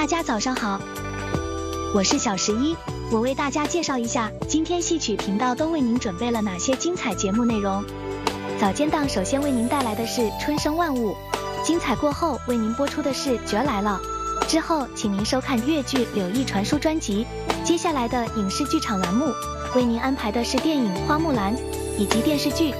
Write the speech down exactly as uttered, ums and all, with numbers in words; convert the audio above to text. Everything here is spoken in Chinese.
家早上好，我是小十一，我为大家介绍一下今天戏曲频道都为您准备了哪些精彩节目内容。早间档首先为您带来的是《春生万物》，精彩过后为您播出的是《角儿来了》，之后请您收看粤剧《柳毅传书》专辑。接下来的影视剧场栏目为您安排的是电影《花木兰》以及电视剧